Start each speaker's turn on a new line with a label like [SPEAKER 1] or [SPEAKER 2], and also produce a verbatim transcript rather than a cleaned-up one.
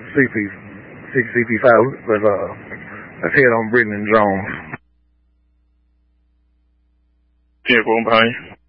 [SPEAKER 1] C P, C P five, but uh, let's head on Brittany and Jones.
[SPEAKER 2] ten four behind you.